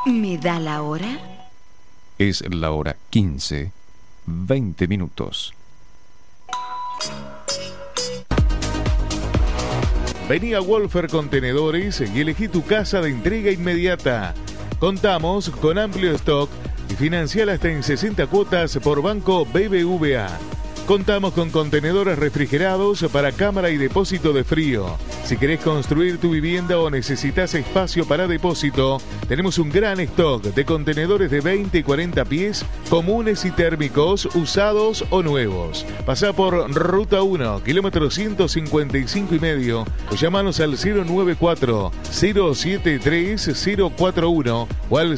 ¿Me da la hora? Es la hora 15, 20 minutos. Vení a Wolfer Contenedores y elegí tu casa de entrega inmediata. Contamos con amplio stock y financiar hasta en 60 cuotas por Banco BBVA. Contamos con contenedores refrigerados para cámara y depósito de frío. Si querés construir tu vivienda o necesitas espacio para depósito, tenemos un gran stock de contenedores de 20 y 40 pies, comunes y térmicos, usados o nuevos. Pasá por Ruta 1, kilómetro 155,5, o llamanos al 094-073-041 o al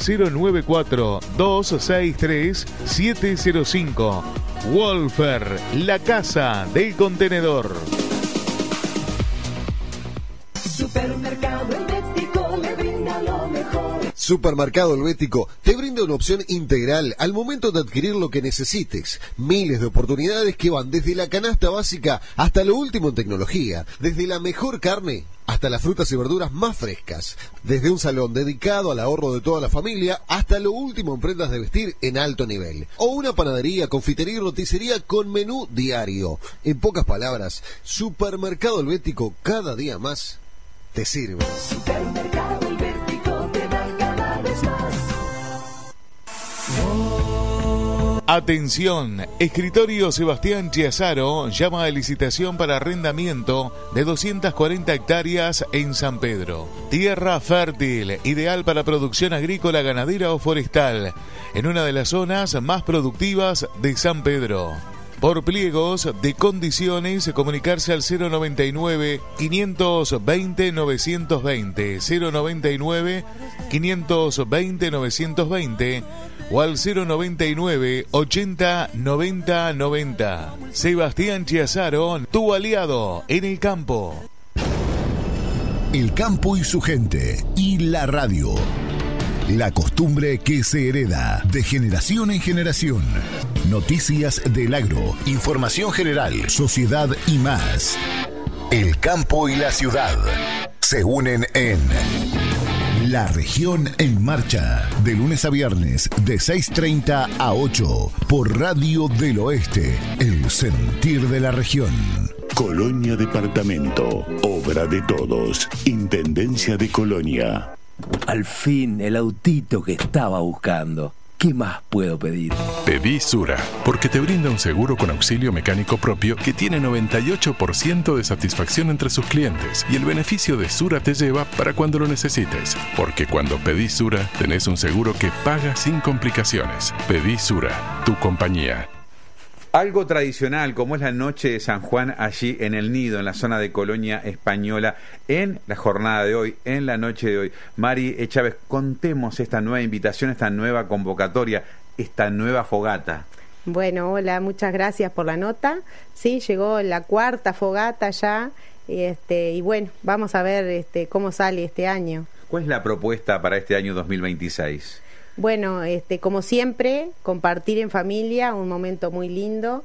094-263-705. Wolfer, la casa del contenedor. Supermercado Helvético le brinda lo mejor. Supermercado Helvético te brinda una opción integral al momento de adquirir lo que necesites. Miles de oportunidades que van desde la canasta básica hasta lo último en tecnología, desde la mejor carne hasta las frutas y verduras más frescas, desde un salón dedicado al ahorro de toda la familia hasta lo último en prendas de vestir en alto nivel, o una panadería, confitería y roticería con menú diario. En pocas palabras, Supermercado Helvético cada día más te sirve. Supermercado Helvético te da cada vez más. Atención, Escritorio Sebastián Chiazaro llama a licitación para arrendamiento de 240 hectáreas en San Pedro. Tierra fértil, ideal para producción agrícola, ganadera o forestal, en una de las zonas más productivas de San Pedro. Por pliegos de condiciones, comunicarse al 099-520-920, 099-520-920 o al 099-80-90-90. Sebastián Chiazaro, tu aliado en el campo. El campo y su gente y la radio. La costumbre que se hereda de generación en generación. Noticias del agro, información general, sociedad y más. El campo y la ciudad se unen en La Región en Marcha, de lunes a viernes de 6:30 a 8 por Radio del Oeste, el sentir de la región. Colonia Departamento, obra de todos, Intendencia de Colonia. Al fin, el autito que estaba buscando. ¿Qué más puedo pedir? Pedí Sura, porque te brinda un seguro con auxilio mecánico propio que tiene 98% de satisfacción entre sus clientes, y el beneficio de Sura te lleva para cuando lo necesites, porque cuando pedís Sura tenés un seguro que paga sin complicaciones. Pedí Sura, tu compañía. Algo tradicional como es la noche de San Juan allí en el Nido, en la zona de Colonia Española, en la jornada de hoy, en la noche de hoy. Mari Chávez, contemos esta nueva invitación, esta nueva convocatoria, esta nueva fogata. Bueno, hola, muchas gracias por la nota. Sí, llegó la cuarta fogata ya, y bueno, vamos a ver cómo sale este año. ¿Cuál es la propuesta para este año 2026? Bueno, como siempre, compartir en familia, un momento muy lindo.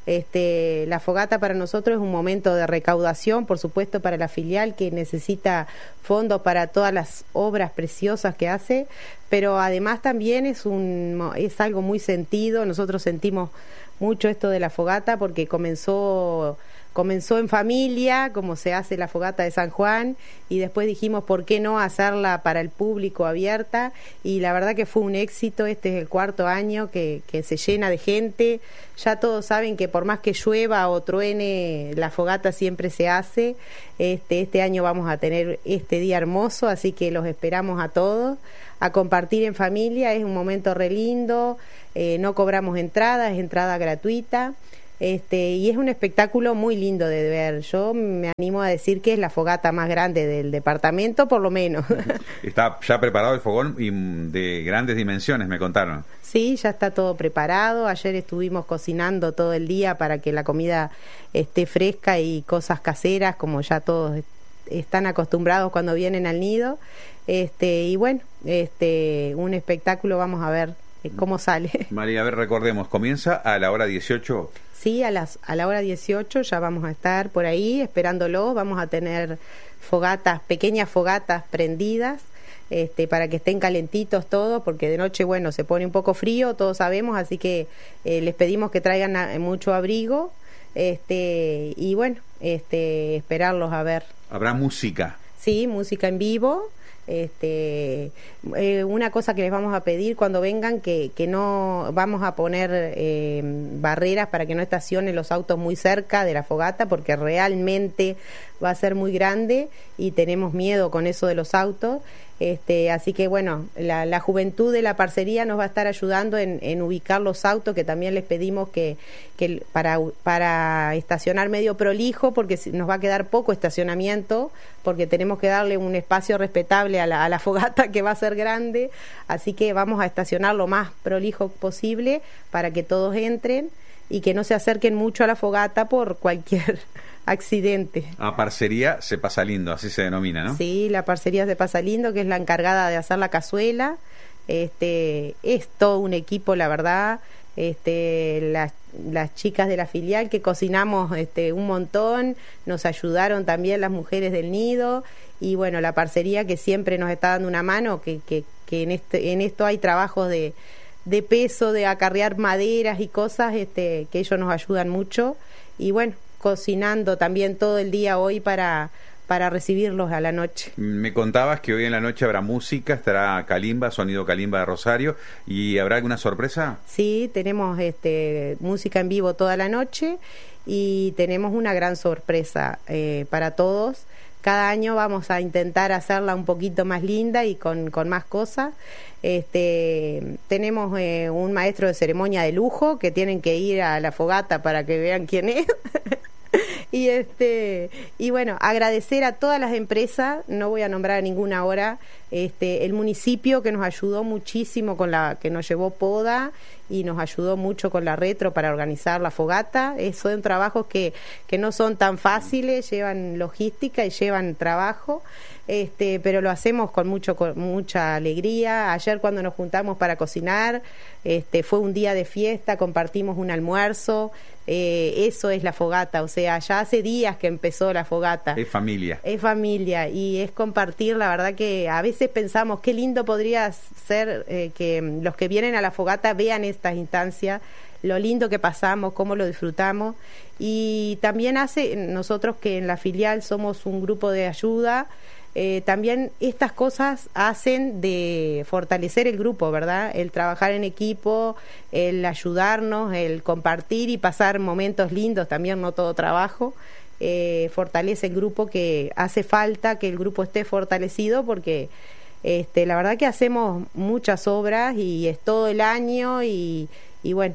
La fogata para nosotros es un momento de recaudación, por supuesto, para la filial que necesita fondos para todas las obras preciosas que hace, pero además también es algo muy sentido. Nosotros sentimos mucho esto de la fogata porque comenzó en familia, como se hace la fogata de San Juan, y después dijimos, ¿por qué no hacerla para el público abierta? Y la verdad que fue un éxito. Este es el cuarto año que se llena de gente. Ya todos saben que por más que llueva o truene, la fogata siempre se hace. Este año vamos a tener este día hermoso, así que los esperamos a todos a compartir en familia. Es un momento re lindo, no cobramos entrada, es entrada gratuita. Y es un espectáculo muy lindo de ver. Yo me animo a decir que es la fogata más grande del departamento, por lo menos. Está ya preparado el fogón y de grandes dimensiones, me contaron. Sí, ya está todo preparado. Ayer estuvimos cocinando todo el día para que la comida esté fresca y cosas caseras, como ya todos están acostumbrados cuando vienen al nido. Y bueno, un espectáculo, vamos a ver cómo sale. María, a ver, recordemos, comienza a la hora 18. Sí, a la hora 18 ya vamos a estar por ahí esperándolo. Vamos a tener pequeñas fogatas prendidas, para que estén calentitos todos, porque de noche, bueno, se pone un poco frío, todos sabemos, así que les pedimos que traigan mucho abrigo, y bueno, esperarlos a ver. ¿Habrá música? Sí, música en vivo. Una cosa que les vamos a pedir cuando vengan, que no vamos a poner barreras para que no estacionen los autos muy cerca de la fogata, porque realmente va a ser muy grande y tenemos miedo con eso de los autos. Así que bueno, la juventud de la parcería nos va a estar ayudando en ubicar los autos, que también les pedimos que para estacionar medio prolijo, porque nos va a quedar poco estacionamiento, porque tenemos que darle un espacio respetable a la fogata, que va a ser grande, así que vamos a estacionar lo más prolijo posible para que todos entren y que no se acerquen mucho a la fogata por cualquier accidente. A Parcería Se Pasa Lindo, así se denomina, ¿no? Sí, la Parcería Se Pasa Lindo, que es la encargada de hacer la cazuela. Es todo un equipo, la verdad. Las chicas de la filial que cocinamos un montón, nos ayudaron también las mujeres del nido, y bueno, la parcería que siempre nos está dando una mano, que en esto hay trabajos de peso, de acarrear maderas y cosas, que ellos nos ayudan mucho, y bueno, cocinando también todo el día hoy para recibirlos a la noche. Me contabas que hoy en la noche habrá música, estará Kalimba, Sonido Kalimba de Rosario, ¿y habrá alguna sorpresa? Sí, tenemos música en vivo toda la noche y tenemos una gran sorpresa para todos. Cada año vamos a intentar hacerla un poquito más linda y con más cosas. Tenemos un maestro de ceremonia de lujo, que tienen que ir a la fogata para que vean quién es. Y bueno, agradecer a todas las empresas, no voy a nombrar a ninguna ahora, el municipio que nos ayudó muchísimo que nos llevó poda y nos ayudó mucho con la retro para organizar la fogata. Son trabajos que no son tan fáciles, llevan logística y llevan trabajo, pero lo hacemos con mucha alegría. Ayer, cuando nos juntamos para cocinar, fue un día de fiesta, compartimos un almuerzo. Eso es la fogata, o sea, ya hace días que empezó la fogata. Es familia. Es familia y es compartir. La verdad que a veces pensamos qué lindo podría ser que los que vienen a la fogata vean estas instancias, lo lindo que pasamos, cómo lo disfrutamos. Y también nosotros, que en la filial somos un grupo de ayuda, también estas cosas hacen de fortalecer el grupo, ¿verdad? El trabajar en equipo, el ayudarnos, el compartir y pasar momentos lindos, también no todo trabajo, fortalece el grupo, que hace falta que el grupo esté fortalecido, porque la verdad que hacemos muchas obras y es todo el año y bueno,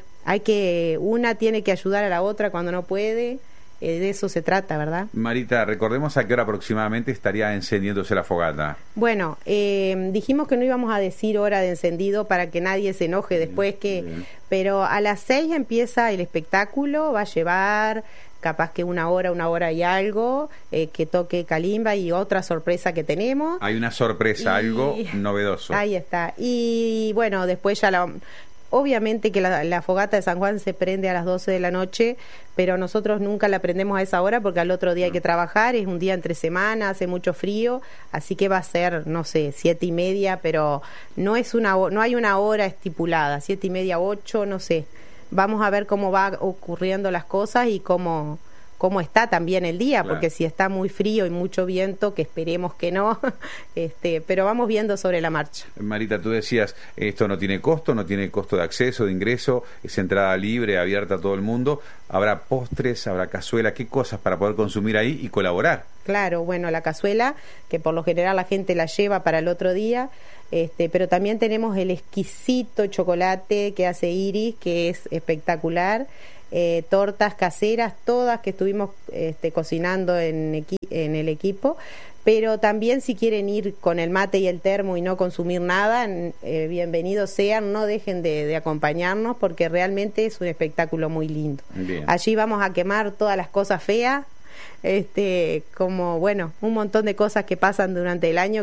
una tiene que ayudar a la otra cuando no puede. De eso se trata, ¿verdad? Marita, recordemos a qué hora aproximadamente estaría encendiéndose la fogata. Bueno, dijimos que no íbamos a decir hora de encendido para que nadie se enoje después, pero a las 6 empieza el espectáculo. Va a llevar capaz que una hora y algo, que toque Kalimba, y otra sorpresa que tenemos. Hay una sorpresa, algo novedoso. Ahí está. Y bueno, después ya obviamente que la fogata de San Juan se prende a las 12 de la noche, pero nosotros nunca la prendemos a esa hora porque al otro día hay que trabajar, es un día entre semana, hace mucho frío, así que va a ser, no sé, 7:30, pero no hay una hora estipulada, 7:30, 8, no sé. Vamos a ver cómo va ocurriendo las cosas y cómo está también el día, claro. Porque si está muy frío y mucho viento, que esperemos que no, pero vamos viendo sobre la marcha. Marita, tú decías, esto no tiene costo de acceso, de ingreso, es entrada libre, abierta a todo el mundo. Habrá postres, habrá cazuela, ¿qué cosas para poder consumir ahí y colaborar? Claro, bueno, la cazuela, que por lo general la gente la lleva para el otro día, pero también tenemos el exquisito chocolate que hace Iris, que es espectacular. Tortas caseras, todas que estuvimos cocinando en el equipo, pero también si quieren ir con el mate y el termo y no consumir nada, bienvenidos sean, no dejen de acompañarnos, porque realmente es un espectáculo muy lindo. Bien. Allí vamos a quemar todas las cosas feas, como bueno, un montón de cosas que pasan durante el año